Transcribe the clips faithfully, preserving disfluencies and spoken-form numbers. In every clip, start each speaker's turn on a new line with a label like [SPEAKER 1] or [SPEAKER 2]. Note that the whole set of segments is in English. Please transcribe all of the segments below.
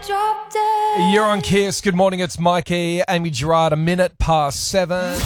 [SPEAKER 1] Drop dead.
[SPEAKER 2] You're on Kiss. Good morning. It's Mikey. Amy Gerard, a minute past seven.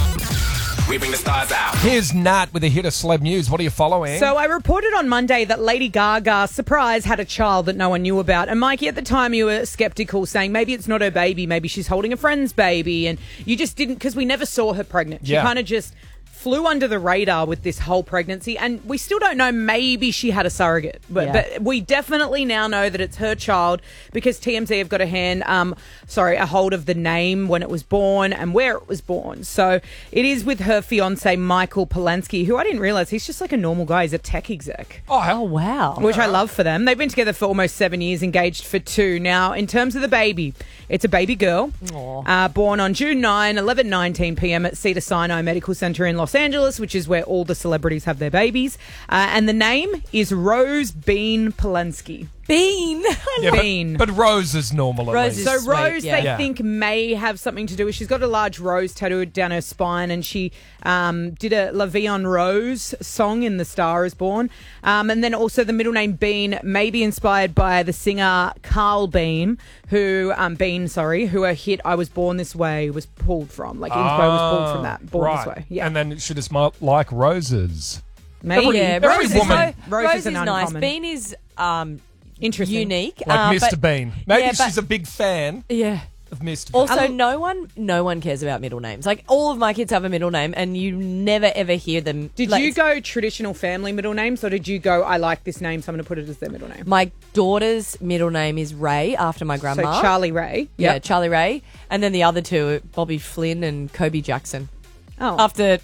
[SPEAKER 3] We bring the stars out.
[SPEAKER 2] Here's Nat with a hit of celeb news. What are you following?
[SPEAKER 4] So I reported on Monday that Lady Gaga, surprise, had a child that no one knew about. And Mikey, at the time you were skeptical, saying maybe it's not her baby, maybe she's holding a friend's baby. And you just didn't, because we never saw her pregnant. She
[SPEAKER 2] Yeah.
[SPEAKER 4] kind of just flew under the radar with this whole pregnancy, and we still don't know, maybe she had a surrogate, but,
[SPEAKER 5] Yeah.
[SPEAKER 4] but we definitely now know that it's her child because T M Z have got a hand, um, sorry, a hold of the name when it was born and where it was born. So it is with her fiance Michael Polanski, who I didn't realize he's just like a normal guy. He's a tech exec.
[SPEAKER 2] oh, hell.
[SPEAKER 5] Oh, wow.
[SPEAKER 4] Which I love for them. They've been together for almost seven years, engaged for two. Now, in terms of the baby, it's a baby girl, uh, born on June ninth, eleven nineteen p.m. at Cedars-Sinai Medical Center in Los Angeles, which is where all the celebrities have their babies. Uh, and the name is Rose Bean Polanski.
[SPEAKER 5] Bean.
[SPEAKER 2] Yeah, but-
[SPEAKER 4] Bean.
[SPEAKER 2] But, Rose is normal at
[SPEAKER 5] Rose
[SPEAKER 2] least.
[SPEAKER 5] is-
[SPEAKER 4] So
[SPEAKER 5] Sweet,
[SPEAKER 4] Rose,
[SPEAKER 5] yeah.
[SPEAKER 4] they
[SPEAKER 2] Yeah.
[SPEAKER 4] think may have something to do with. She's got a large rose tattooed down her spine, and she um, did a La Vie en Rose song in The Star Is Born. Um, and then also the middle name Bean may be inspired by the singer Carl Bean, who um, Bean, sorry, who a hit "I Was Born This Way" was pulled from. Like inspo was pulled from that. Born
[SPEAKER 2] right.
[SPEAKER 4] This Way, yeah.
[SPEAKER 2] And then she just might like roses.
[SPEAKER 4] Maybe.
[SPEAKER 5] Yeah,
[SPEAKER 2] Every
[SPEAKER 5] Rose is,
[SPEAKER 2] woman-
[SPEAKER 5] so-
[SPEAKER 4] Rose
[SPEAKER 5] Rose
[SPEAKER 4] is
[SPEAKER 5] is
[SPEAKER 4] an
[SPEAKER 5] nice.
[SPEAKER 4] uncommon.
[SPEAKER 5] Bean is um,
[SPEAKER 4] Interesting.
[SPEAKER 5] unique.
[SPEAKER 2] Like
[SPEAKER 5] uh,
[SPEAKER 2] Mister
[SPEAKER 5] but-
[SPEAKER 2] Bean. Maybe
[SPEAKER 5] yeah, but-
[SPEAKER 2] she's a big fan
[SPEAKER 5] Yeah.
[SPEAKER 2] of Mister Bean.
[SPEAKER 5] Also,
[SPEAKER 4] Um,
[SPEAKER 5] no one, no one cares about middle names. Like all of my kids have a middle name, and you never ever hear them.
[SPEAKER 4] Did
[SPEAKER 5] like,
[SPEAKER 4] you go traditional family middle names, or did you go, I like this name, so I'm going to put it as their middle name?
[SPEAKER 5] My daughter's middle name is Ray after my
[SPEAKER 4] So
[SPEAKER 5] grandma.
[SPEAKER 4] Charlie Ray.
[SPEAKER 5] Yeah,
[SPEAKER 4] Yep.
[SPEAKER 5] Charlie Ray, and then the other two, Bobby Flynn and Kobe Jackson.
[SPEAKER 4] Oh.
[SPEAKER 5] After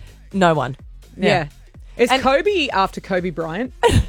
[SPEAKER 5] no one.
[SPEAKER 4] Yeah. Is
[SPEAKER 5] And-
[SPEAKER 4] Kobe after Kobe Bryant?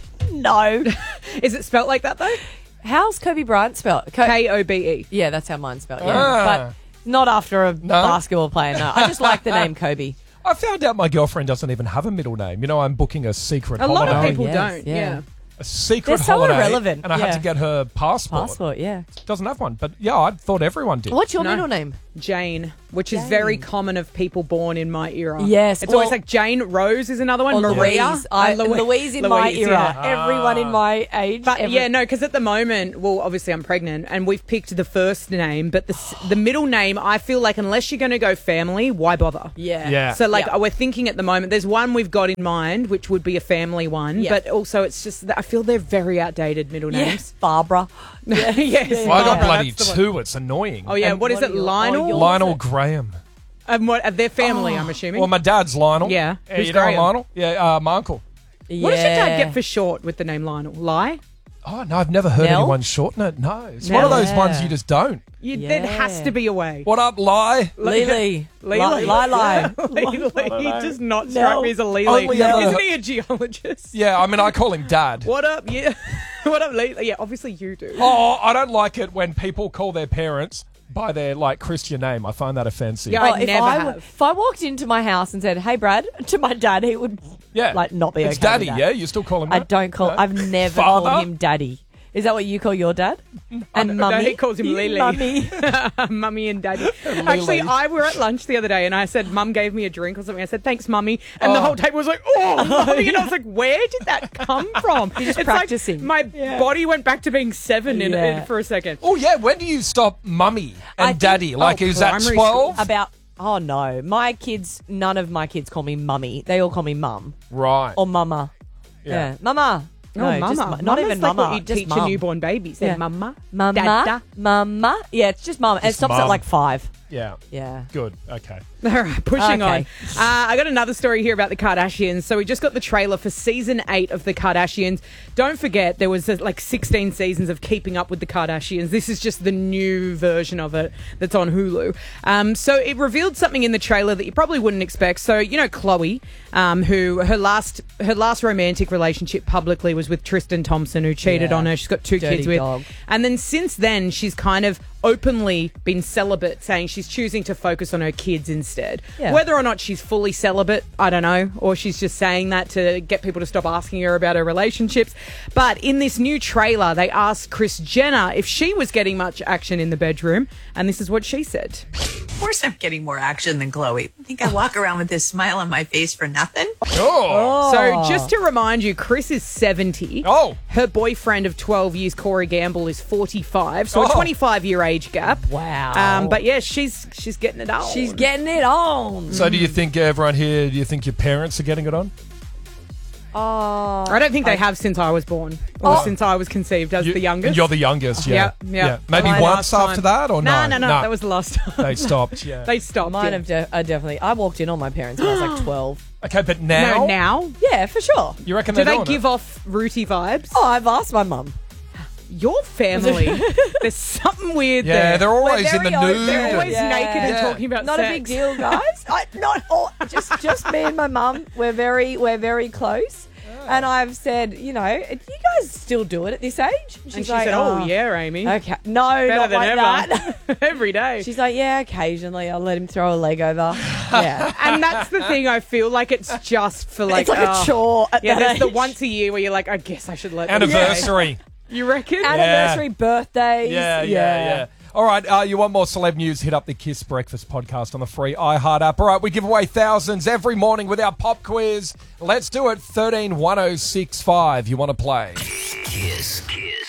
[SPEAKER 5] No.
[SPEAKER 4] Is it spelt like that, though?
[SPEAKER 5] How's Kobe Bryant spelled? Co-
[SPEAKER 4] K O B E.
[SPEAKER 5] yeah, that's how mine's spelled. Yeah,
[SPEAKER 2] Ah.
[SPEAKER 5] but not after a basketball player. No, I just like the name Kobe.
[SPEAKER 2] I found out my girlfriend doesn't even have a middle name. You know, I'm booking a secret
[SPEAKER 4] A lot
[SPEAKER 2] holiday.
[SPEAKER 4] of people
[SPEAKER 5] yes,
[SPEAKER 4] don't,
[SPEAKER 5] yeah.
[SPEAKER 4] yeah.
[SPEAKER 2] A secret
[SPEAKER 5] They're so
[SPEAKER 2] holiday.
[SPEAKER 5] irrelevant,
[SPEAKER 2] And I had
[SPEAKER 5] yeah.
[SPEAKER 2] to get her passport.
[SPEAKER 5] Passport, yeah.
[SPEAKER 2] Doesn't have one. But yeah, I thought everyone did.
[SPEAKER 5] What's your
[SPEAKER 4] No.
[SPEAKER 5] middle name?
[SPEAKER 4] Jane, which is
[SPEAKER 5] Jane.
[SPEAKER 4] very common of people born in my era.
[SPEAKER 5] Yes,
[SPEAKER 4] It's always
[SPEAKER 5] well-
[SPEAKER 4] like Jane. Rose is another one.
[SPEAKER 5] Or
[SPEAKER 4] Maria.
[SPEAKER 5] Louise. I,
[SPEAKER 4] Uh, Louise.
[SPEAKER 5] Louise in my
[SPEAKER 4] Louise,
[SPEAKER 5] era.
[SPEAKER 4] yeah.
[SPEAKER 5] Everyone in my age.
[SPEAKER 4] But
[SPEAKER 5] every-
[SPEAKER 4] yeah, no, because at the moment, well, obviously I'm pregnant, and we've picked the first name, but the s- the middle name, I feel like unless you're going to go family, why bother?
[SPEAKER 5] Yeah.
[SPEAKER 2] Yeah.
[SPEAKER 4] So, like,
[SPEAKER 5] Yeah.
[SPEAKER 4] we're thinking at the moment, there's one we've got in mind, which would be a family one,
[SPEAKER 5] Yeah.
[SPEAKER 4] but also it's just, that I feel they're very outdated middle
[SPEAKER 5] Yeah.
[SPEAKER 4] names.
[SPEAKER 5] Barbara.
[SPEAKER 4] yes.
[SPEAKER 2] Well, I got
[SPEAKER 4] Barbara,
[SPEAKER 2] bloody
[SPEAKER 4] that's the one.
[SPEAKER 2] two. It's annoying.
[SPEAKER 4] Oh, yeah.
[SPEAKER 5] And
[SPEAKER 4] what is
[SPEAKER 5] what
[SPEAKER 4] it?
[SPEAKER 5] are your-
[SPEAKER 4] Lionel?
[SPEAKER 5] oh, your-
[SPEAKER 2] Lionel Graham.
[SPEAKER 4] And what, uh, their family, I'm assuming.
[SPEAKER 2] Well, my dad's Lionel.
[SPEAKER 4] Yeah.
[SPEAKER 2] Uh,
[SPEAKER 4] Who's
[SPEAKER 2] you know
[SPEAKER 4] Graham?
[SPEAKER 2] Lionel? Yeah, uh, my uncle.
[SPEAKER 4] What does your dad
[SPEAKER 5] Yeah.
[SPEAKER 4] get for short with the name Lionel? Lie?
[SPEAKER 2] Oh, no, I've never heard
[SPEAKER 5] Nell?
[SPEAKER 2] anyone shorten it. No. It's one of
[SPEAKER 4] Nell?
[SPEAKER 2] those ones
[SPEAKER 5] Yeah.
[SPEAKER 2] you just don't.
[SPEAKER 4] You,
[SPEAKER 5] Yeah.
[SPEAKER 4] There has to be a way.
[SPEAKER 2] What up, lie?
[SPEAKER 5] Lily.
[SPEAKER 4] Lily.
[SPEAKER 5] Lily.
[SPEAKER 4] Lily. He does not strike
[SPEAKER 5] No.
[SPEAKER 4] me as a Lily.
[SPEAKER 2] Only ever-
[SPEAKER 4] Isn't he a geologist?
[SPEAKER 2] Yeah, I mean, I call him dad.
[SPEAKER 4] What up? Yeah. What up, Lily? Yeah, obviously you do.
[SPEAKER 2] Oh, I don't like it when people call their parents by their, like, Christian name. I find that offensive.
[SPEAKER 4] Yeah.
[SPEAKER 5] Oh,
[SPEAKER 4] I
[SPEAKER 5] if
[SPEAKER 4] never
[SPEAKER 5] I,
[SPEAKER 4] have.
[SPEAKER 5] If I walked into my house and said, "Hey, Brad," to my dad, he would
[SPEAKER 2] Yeah.
[SPEAKER 5] like not be
[SPEAKER 2] It's
[SPEAKER 5] okay
[SPEAKER 2] daddy,
[SPEAKER 5] with that.
[SPEAKER 2] yeah? You still call him
[SPEAKER 5] I
[SPEAKER 2] that?
[SPEAKER 5] don't call.
[SPEAKER 2] No?
[SPEAKER 5] I've never
[SPEAKER 2] Father?
[SPEAKER 5] called him daddy. Is that what you call your dad? And
[SPEAKER 4] No,
[SPEAKER 5] mummy?
[SPEAKER 4] he calls him
[SPEAKER 5] You
[SPEAKER 4] Lily.
[SPEAKER 5] Mummy.
[SPEAKER 4] Mummy and daddy. Actually, I were at lunch the other day and I said, Mum gave me a drink or something. I said, thanks, Mummy. And the
[SPEAKER 2] Oh.
[SPEAKER 4] whole table was like, oh, Mummy. And I was like, where did that come from?
[SPEAKER 5] You're just
[SPEAKER 4] It's
[SPEAKER 5] practicing.
[SPEAKER 4] Like my body went back to being seven in,
[SPEAKER 5] Yeah.
[SPEAKER 4] in, for a second.
[SPEAKER 2] Oh, yeah. When do you stop mummy and
[SPEAKER 5] I think-
[SPEAKER 2] daddy? Like,
[SPEAKER 4] oh,
[SPEAKER 2] is that
[SPEAKER 4] primary
[SPEAKER 2] twelve?
[SPEAKER 5] About. Oh no, my kids. None of my kids call me mummy. They all call me mum
[SPEAKER 2] Right.
[SPEAKER 5] or mama.
[SPEAKER 2] Yeah.
[SPEAKER 5] Yeah, mama.
[SPEAKER 4] No,
[SPEAKER 5] No,
[SPEAKER 4] mama.
[SPEAKER 5] just mu- not
[SPEAKER 4] Mama's
[SPEAKER 5] even
[SPEAKER 4] like
[SPEAKER 5] mama.
[SPEAKER 4] what you
[SPEAKER 5] just
[SPEAKER 4] teach
[SPEAKER 5] mum.
[SPEAKER 4] a newborn baby. Say
[SPEAKER 5] Yeah.
[SPEAKER 4] mama,
[SPEAKER 5] Mama,
[SPEAKER 4] dada.
[SPEAKER 5] mama. Yeah, it's just mum. It
[SPEAKER 2] Just
[SPEAKER 5] stops
[SPEAKER 2] mum.
[SPEAKER 5] at like five.
[SPEAKER 2] Yeah.
[SPEAKER 5] Yeah.
[SPEAKER 2] Good. Okay.
[SPEAKER 4] All right, pushing
[SPEAKER 5] Okay.
[SPEAKER 4] on. Uh, I got another story here about the Kardashians. So we just got the trailer for season eight of the Kardashians. Don't forget, there was uh, like sixteen seasons of Keeping Up with the Kardashians. This is just the new version of it that's on Hulu. Um, so it revealed something in the trailer that you probably wouldn't expect. So you know, Khloe, um, who her last her last romantic relationship publicly was with Tristan Thompson, who cheated
[SPEAKER 5] Yeah.
[SPEAKER 4] on her. She's got two
[SPEAKER 5] Dirty
[SPEAKER 4] kids with,
[SPEAKER 5] dog.
[SPEAKER 4] and then since then she's kind of openly been celibate, saying she's choosing to focus on her kids instead.
[SPEAKER 5] Yeah.
[SPEAKER 4] Whether or not she's fully celibate, I don't know, or she's just saying that to get people to stop asking her about her relationships. But in this new trailer, they asked Kris Jenner if she was getting much action in the bedroom, and this is what she said.
[SPEAKER 1] Of course I'm getting more action than Chloe. I think I walk around with this smile on my face for nothing.
[SPEAKER 2] Oh.
[SPEAKER 4] So just to remind you, Chris is seventy.
[SPEAKER 2] Oh.
[SPEAKER 4] Her boyfriend of twelve years, Corey Gamble, is forty-five. So
[SPEAKER 2] Oh.
[SPEAKER 4] a twenty-five-year age gap.
[SPEAKER 5] Wow.
[SPEAKER 4] Um, but yeah, she's she's getting it on.
[SPEAKER 5] She's getting it on.
[SPEAKER 2] So do you think, uh, everyone here, do you think your parents are getting it on?
[SPEAKER 5] Oh.
[SPEAKER 4] I don't think they have since I was born or
[SPEAKER 5] Oh.
[SPEAKER 4] since I was conceived as
[SPEAKER 2] You-
[SPEAKER 4] the youngest.
[SPEAKER 2] You're the youngest, yeah.
[SPEAKER 4] Yeah, yeah.
[SPEAKER 2] Maybe
[SPEAKER 4] Mine
[SPEAKER 2] once
[SPEAKER 4] last time.
[SPEAKER 2] after that, or
[SPEAKER 4] no?
[SPEAKER 2] no?
[SPEAKER 4] No, no, that was the last time.
[SPEAKER 2] They stopped, yeah.
[SPEAKER 4] They stopped.
[SPEAKER 5] Mine
[SPEAKER 4] yeah.
[SPEAKER 5] have de- uh, definitely. I walked in on my parents when I was like twelve.
[SPEAKER 2] Okay, but now?
[SPEAKER 4] No, now?
[SPEAKER 5] Yeah, for sure.
[SPEAKER 2] You reckon
[SPEAKER 4] Do
[SPEAKER 2] they're
[SPEAKER 4] they
[SPEAKER 2] doing
[SPEAKER 4] give
[SPEAKER 2] it?
[SPEAKER 4] off rooty vibes?
[SPEAKER 5] Oh, I've asked my mum.
[SPEAKER 4] Your family. There's something weird
[SPEAKER 2] Yeah,
[SPEAKER 4] there.
[SPEAKER 2] they're always in the
[SPEAKER 5] very open.
[SPEAKER 2] nude.
[SPEAKER 4] They're
[SPEAKER 2] and-
[SPEAKER 4] always
[SPEAKER 5] Yeah.
[SPEAKER 4] naked and
[SPEAKER 2] Yeah.
[SPEAKER 4] talking about
[SPEAKER 5] Not
[SPEAKER 4] sex.
[SPEAKER 5] a big deal, guys. I, not all. Just just me and my mum. We're very we're very close. And I've said, you know, you guys still do it at this age? She's
[SPEAKER 4] And she
[SPEAKER 5] like,
[SPEAKER 4] said, oh, yeah, Amy.
[SPEAKER 5] Okay. No,
[SPEAKER 4] Better
[SPEAKER 5] not
[SPEAKER 4] than
[SPEAKER 5] like
[SPEAKER 4] ever.
[SPEAKER 5] that.
[SPEAKER 4] Every day.
[SPEAKER 5] She's like, yeah, occasionally I'll let him throw a leg over. Yeah.
[SPEAKER 4] And that's the thing, I feel like it's just for like...
[SPEAKER 5] it's like
[SPEAKER 4] oh.
[SPEAKER 5] a chore at
[SPEAKER 4] Yeah,
[SPEAKER 5] that
[SPEAKER 4] there's the
[SPEAKER 5] age.
[SPEAKER 4] once a year where you're like, I guess I should let them
[SPEAKER 2] Anniversary.
[SPEAKER 4] go. You reckon?
[SPEAKER 5] Anniversary, birthdays.
[SPEAKER 2] Yeah, yeah, yeah. All right, uh, you want more celeb news? Hit up the Kiss Breakfast podcast on the free iHeart app. All right, we give away thousands every morning with our pop quiz. Let's do it. thirteen one oh six five. You want to play?
[SPEAKER 3] Kiss. Kiss.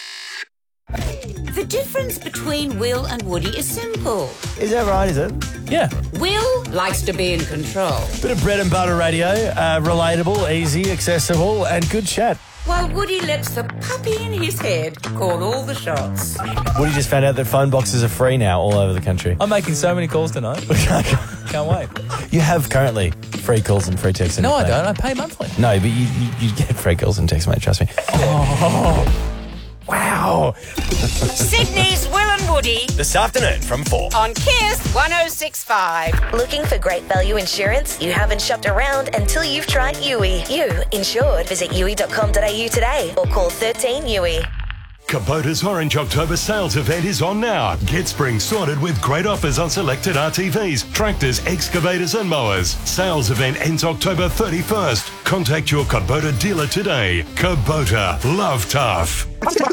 [SPEAKER 6] The difference between Will and Woody is simple.
[SPEAKER 7] Is that right, is it? Yeah.
[SPEAKER 6] Will likes to be in control,
[SPEAKER 7] Bit of bread and butter radio, uh, relatable, easy, accessible, and good chat.
[SPEAKER 6] while Woody lets the puppy in his head call all the shots.
[SPEAKER 7] Woody just found out that phone boxes are free now all over the country.
[SPEAKER 8] I'm making so many calls tonight. Can't wait.
[SPEAKER 7] You have currently free calls and free texts. in
[SPEAKER 8] No,
[SPEAKER 7] your
[SPEAKER 8] I
[SPEAKER 7] plan.
[SPEAKER 8] don't. I pay monthly.
[SPEAKER 7] No, but you, you, you get free calls and texts, mate, trust me. Oh, wow.
[SPEAKER 6] Sydney's Will and Woody
[SPEAKER 7] This afternoon from four.
[SPEAKER 6] on Kiss one oh six point five.
[SPEAKER 9] Looking for great value insurance? You haven't shopped around until you've tried U I. You insured. Visit U I dot com dot a u today or call thirteen U I.
[SPEAKER 10] Kubota's Orange October sales event is on now. Get spring sorted with great offers on selected R T Vs, tractors, excavators and mowers. Sales event ends October thirty-first. Contact your Kubota dealer today. Kubota, love tough.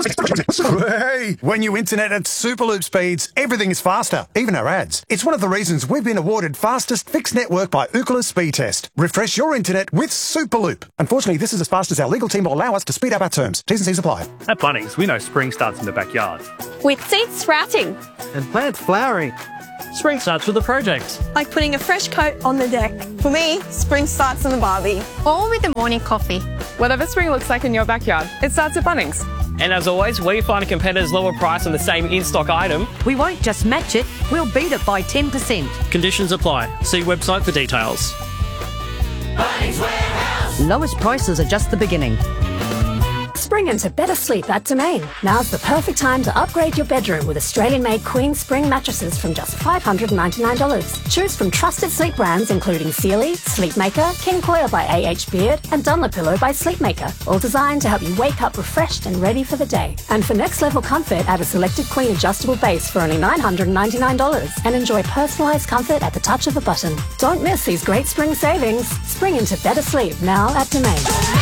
[SPEAKER 11] Hey, when you internet at Superloop speeds, everything is faster, even our ads. It's one of the reasons we've been awarded fastest fixed network by Ookla Speed Test. Refresh your internet with Superloop. Unfortunately, this is as fast as our legal team will allow us to speed up our terms. T's and C's apply.
[SPEAKER 12] At Bunnings, we know spring starts in the backyard.
[SPEAKER 13] With seeds sprouting.
[SPEAKER 12] And plants flowering. Spring starts with a project.
[SPEAKER 13] Like putting a fresh coat on the deck. For me, spring starts in the barbie. Or with the morning coffee.
[SPEAKER 14] Whatever spring looks like in your backyard, it starts at Bunnings.
[SPEAKER 15] And as always, we find a competitor's lower price on the same in-stock item.
[SPEAKER 16] We won't just match it, we'll beat it by ten percent.
[SPEAKER 15] Conditions apply. See website for details.
[SPEAKER 16] Bunnings Warehouse. Lowest prices are just the beginning.
[SPEAKER 17] Spring into better sleep at Domain. Now's the perfect time to upgrade your bedroom with Australian-made Queen Spring mattresses from just five hundred ninety-nine dollars. Choose from trusted sleep brands including Sealy, Sleepmaker, King Coil by A H Beard, and Dunlopillow by Sleepmaker, all designed to help you wake up refreshed and ready for the day. And for next-level comfort, add a selected Queen adjustable base for only nine hundred ninety-nine dollars and enjoy personalised comfort at the touch of a button. Don't miss these great spring savings. Spring into better sleep now at Domain.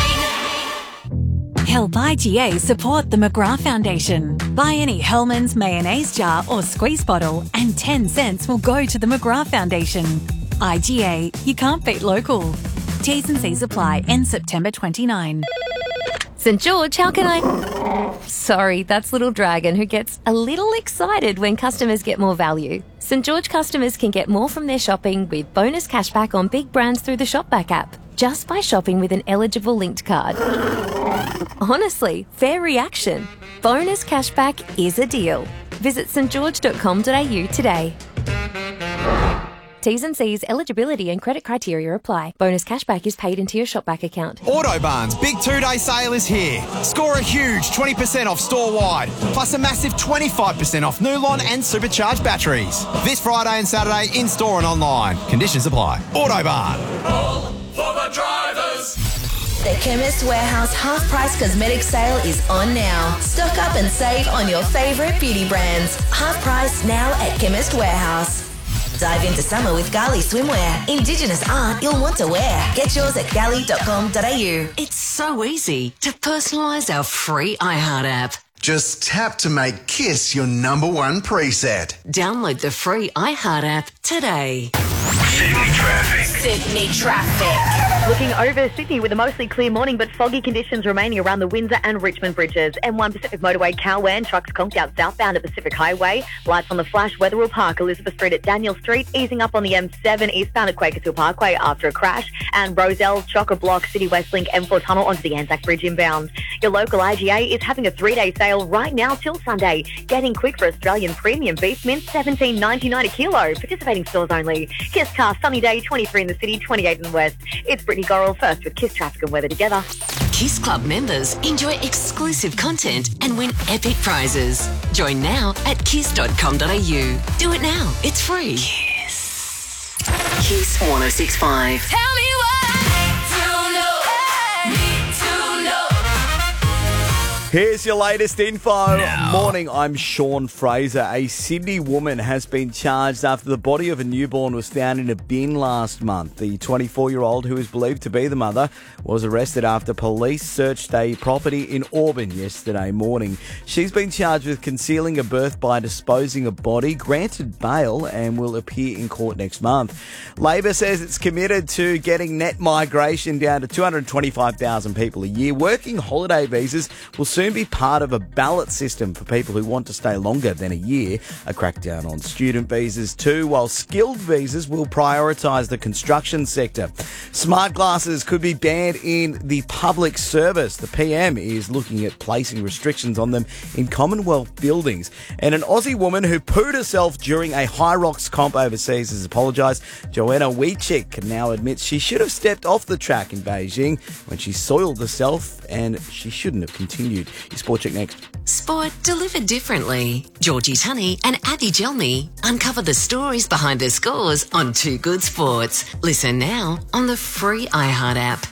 [SPEAKER 18] Help I G A support the McGrath Foundation. Buy any Hellmann's mayonnaise jar or squeeze bottle and ten cents will go to the McGrath Foundation. I G A, you can't beat local. T's and C's apply. End September twenty-ninth.
[SPEAKER 19] St George, how can I... Sorry, that's Little Dragon, who gets a little excited when customers get more value. St George customers can get more from their shopping with bonus cashback on big brands through the Shopback app, just by shopping with an eligible linked card. Honestly, fair reaction. Bonus cashback is a deal. Visit st george dot com dot a u today. T's and C's, eligibility and credit criteria apply. Bonus cashback is paid into your Shopback account.
[SPEAKER 20] Autobarn's big two-day sale is here. Score a huge twenty percent off store-wide, plus a massive twenty-five percent off Nulon and supercharged batteries. This Friday and Saturday in-store and online. Conditions apply. Autobarn.
[SPEAKER 3] All for the drivers.
[SPEAKER 9] The Chemist Warehouse half-price cosmetic sale is on now. Stock up and save on your favourite beauty brands. Half price now at Chemist Warehouse. Dive into summer with Gali swimwear. Indigenous art you'll want to wear. Get yours at gali dot com dot a u.
[SPEAKER 8] It's so easy to personalise our free iHeart app.
[SPEAKER 21] Just tap to make KISS your number one preset.
[SPEAKER 6] Download the free iHeart app today.
[SPEAKER 3] Sydney traffic.
[SPEAKER 6] Sydney traffic.
[SPEAKER 22] Looking over Sydney with a mostly clear morning, but foggy conditions remaining around the Windsor and Richmond bridges. M one Pacific Motorway, Cowan, trucks conked out southbound at Pacific Highway. Lights on the flash, Wetherell Park, Elizabeth Street at Daniel Street, easing up on the M seven eastbound at Quakertown Parkway after a crash. And Roselle, Chock-a-Block, City West Link, M four tunnel onto the Anzac Bridge inbound. Your local I G A is having a three-day sale right now till Sunday. Getting quick for Australian premium beef mince, seventeen ninety-nine a kilo. Participating stores only. Kiss Car, sunny day, twenty-three in the city, twenty-eight in the west. It's Brittany Gorrell first with Kiss Traffic and Weather together.
[SPEAKER 6] KISS Club members enjoy exclusive content and win epic prizes. Join now at kiss dot com dot a u. Do it now. It's free. Kiss. Kiss one oh six point five.
[SPEAKER 3] Tell me why. To know. Need to know.
[SPEAKER 23] Here's your latest info. Morning, I'm Sean Fraser. A Sydney woman has been charged after the body of a newborn was found in a bin last month. The twenty-four-year-old, who is believed to be the mother, was arrested after police searched a property in Auburn yesterday morning. She's been charged with concealing a birth by disposing a body, granted bail, and will appear in court next month. Labor says it's committed to getting net migration down to two hundred twenty-five thousand people a year. Working holiday visas will soon be part of a ballot system for people who want to stay longer than a year. A crackdown on student visas too, while skilled visas will prioritise the construction sector. Smart glasses could be banned in the public service. The P M is looking at placing restrictions on them in Commonwealth buildings. And an Aussie woman who pooed herself during a High Rocks comp overseas has apologised. Joanna Wiechik now admits she should have stepped off the track in Beijing when she soiled herself, and she shouldn't have continued. Your Sport Check next.
[SPEAKER 6] Sport delivered differently. Georgie Tunney and Abby Gelmy uncover the stories behind the scores on Too Good Sports. Listen now on the free iHeart app.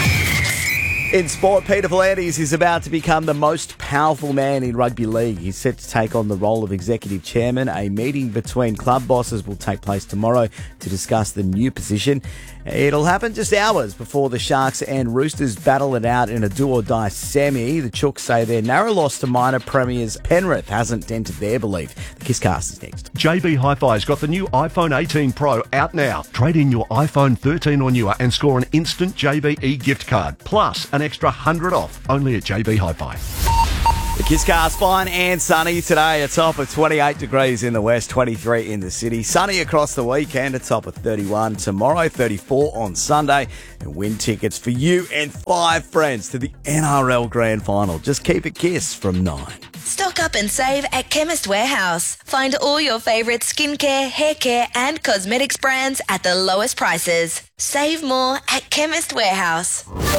[SPEAKER 23] In sport, Peter V'landys is about to become the most powerful man in rugby league. He's set to take on the role of executive chairman. A meeting between club bosses will take place tomorrow to discuss the new position. It'll happen just hours before the Sharks and Roosters battle it out in a do-or-die semi. The Chooks say their narrow loss to minor premiers Penrith hasn't dented their belief. The Kisscast is next.
[SPEAKER 24] J B Hi-Fi's got the new iPhone eighteen Pro out now. Trade in your iPhone thirteen or newer and score an instant J B E gift card, plus an extra one hundred off, only at J B Hi-Fi.
[SPEAKER 23] The Kisscast, fine and sunny today, a top of twenty-eight degrees in the west, twenty-three in the city. Sunny across the weekend, a top of thirty-one tomorrow, thirty-four on Sunday. And win tickets for you and five friends to the N R L Grand Final. Just keep it Kiss from nine.
[SPEAKER 9] Stock up and save at Chemist Warehouse. Find all your favourite skincare, hair care and cosmetics brands at the lowest prices. Save more at Chemist Warehouse.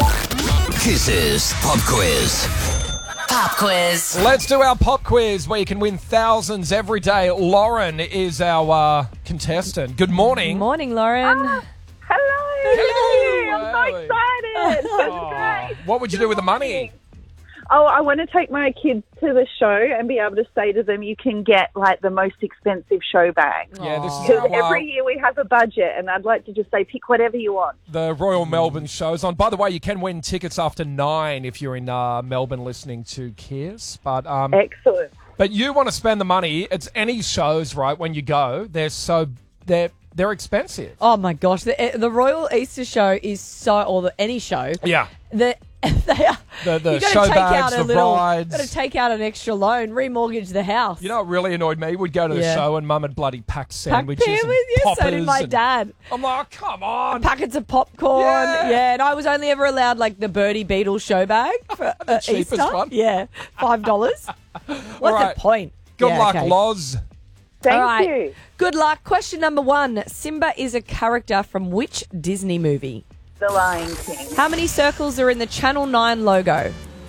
[SPEAKER 3] Kiss's Pop Quiz.
[SPEAKER 9] Pop quiz.
[SPEAKER 2] Let's do our pop quiz where you can win thousands every day. Lauren is our uh, contestant. Good morning.
[SPEAKER 5] Morning, Lauren.
[SPEAKER 25] Ah, hello.
[SPEAKER 2] Hello.
[SPEAKER 25] I'm so excited. That's
[SPEAKER 2] Oh.
[SPEAKER 25] great.
[SPEAKER 2] What would you do with the money?
[SPEAKER 25] Oh, I want to take my kids to the show and be able to say to them, you can get like the most expensive show bag.
[SPEAKER 2] Yeah, this is
[SPEAKER 25] Because
[SPEAKER 2] how, uh,
[SPEAKER 25] every year we have a budget, and I'd like to just say, pick whatever you want.
[SPEAKER 2] the Royal Melbourne show's on. By the way, you can win tickets after nine if you're in uh, Melbourne listening to Kiss. But um,
[SPEAKER 25] Excellent.
[SPEAKER 2] But you want to spend the money. It's any shows, right? When you go, they're so they're they're expensive.
[SPEAKER 5] Oh my gosh, the the Royal Easter Show is so, or the, any show.
[SPEAKER 2] Yeah.
[SPEAKER 5] The they are.
[SPEAKER 2] The, the
[SPEAKER 5] you gotta
[SPEAKER 2] show
[SPEAKER 5] take
[SPEAKER 2] bags,
[SPEAKER 5] out a
[SPEAKER 2] the
[SPEAKER 5] little,
[SPEAKER 2] brides.
[SPEAKER 5] Got to take out an extra loan, remortgage the house.
[SPEAKER 2] You know what really annoyed me? We'd go to the
[SPEAKER 5] Yeah.
[SPEAKER 2] show and Mum had bloody packed
[SPEAKER 5] Packed
[SPEAKER 2] sandwiches and
[SPEAKER 5] sandwiches, yeah, so did
[SPEAKER 2] poppers
[SPEAKER 5] my
[SPEAKER 2] and-
[SPEAKER 5] dad.
[SPEAKER 2] I'm like, come on.
[SPEAKER 5] Packets of popcorn.
[SPEAKER 2] Yeah.
[SPEAKER 5] Yeah. and I was only ever allowed like the Birdie Beetle show bag for uh,
[SPEAKER 2] cheapest
[SPEAKER 5] Easter.
[SPEAKER 2] one.
[SPEAKER 5] Yeah, five dollars. What's
[SPEAKER 2] right.
[SPEAKER 5] the point?
[SPEAKER 2] Good
[SPEAKER 5] Yeah,
[SPEAKER 2] luck,
[SPEAKER 5] okay.
[SPEAKER 2] Loz.
[SPEAKER 25] Thank
[SPEAKER 5] All right.
[SPEAKER 25] you.
[SPEAKER 5] Good luck. Question number one. Simba is a character from which Disney movie?
[SPEAKER 25] The Lion King.
[SPEAKER 5] How many circles are in the Channel nine logo?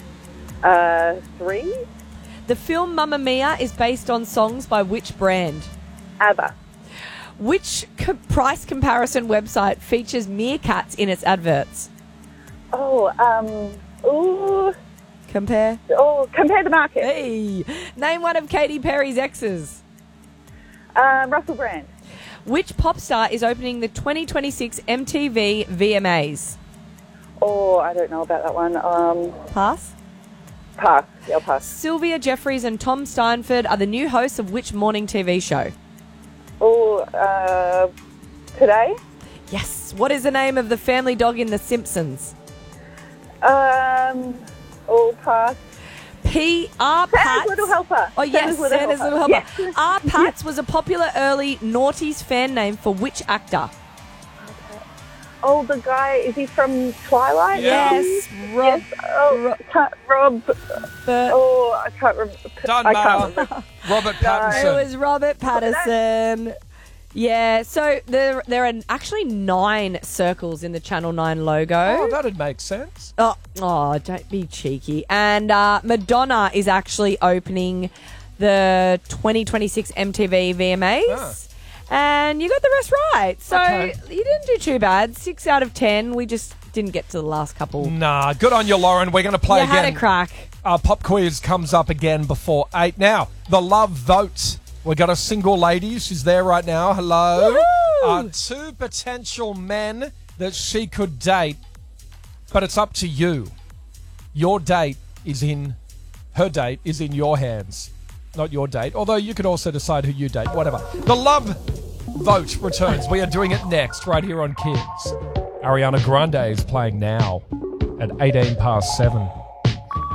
[SPEAKER 25] Uh, three?
[SPEAKER 5] The film Mamma Mia is based on songs by which brand?
[SPEAKER 25] ABBA.
[SPEAKER 5] Which co- price comparison website features meerkats in its adverts?
[SPEAKER 25] Oh, um, ooh.
[SPEAKER 5] Compare.
[SPEAKER 25] Oh, compare the market.
[SPEAKER 5] Hey. Name one of Katy Perry's exes.
[SPEAKER 25] Um, Russell Brand.
[SPEAKER 5] Which pop star is opening the twenty twenty-six M T V V M As?
[SPEAKER 25] Oh, I don't know about that one. Um,
[SPEAKER 5] Pass.
[SPEAKER 25] Pass. Yeah, I'll pass.
[SPEAKER 5] Sylvia Jeffries and Tom Steinford are the new hosts of which morning T V show?
[SPEAKER 25] Oh, uh, today?
[SPEAKER 5] Yes. What is the name of the family dog in The Simpsons?
[SPEAKER 25] Um, all pass.
[SPEAKER 5] P. R.
[SPEAKER 25] Santa's
[SPEAKER 5] Pats.
[SPEAKER 25] Little Helper.
[SPEAKER 5] Oh, yes,
[SPEAKER 25] Santa's Little
[SPEAKER 5] Santa's
[SPEAKER 25] Helper.
[SPEAKER 5] Little Helper.
[SPEAKER 25] Yes.
[SPEAKER 5] R. Pats was a popular early noughties fan name for which actor?
[SPEAKER 25] Oh, the guy, is he from Twilight?
[SPEAKER 5] Yes, Rob.
[SPEAKER 25] Yes. Oh, can't, Rob. oh, I can't remember.
[SPEAKER 2] Doesn't
[SPEAKER 25] I
[SPEAKER 2] matter.
[SPEAKER 25] can't remember.
[SPEAKER 2] Robert
[SPEAKER 5] It
[SPEAKER 2] Pattinson.
[SPEAKER 5] was Robert Patterson. Yeah, so there there are actually nine circles in the Channel nine logo.
[SPEAKER 2] Oh, that'd make sense.
[SPEAKER 5] Oh, oh don't be cheeky. And uh, Madonna is actually opening the twenty twenty-six M T V V M As.
[SPEAKER 2] Ah.
[SPEAKER 5] And you got the rest right. So
[SPEAKER 2] Okay.
[SPEAKER 5] you didn't do too bad. Six out of ten. We just didn't get to the last couple.
[SPEAKER 2] Nah, good on you, Lauren. We're going to play
[SPEAKER 5] You
[SPEAKER 2] again.
[SPEAKER 5] had a crack.
[SPEAKER 2] Our pop quiz comes up again before eight. Now, the love vote. We've got a single lady. She's there right now. Hello. Uh, two potential men that she could date, but it's up to you. Your date is in, her date is in your hands, not your date. Although you could also decide who you date, whatever. The love vote returns. We are doing it next right here on Kids. Ariana Grande is playing now at eighteen past seven.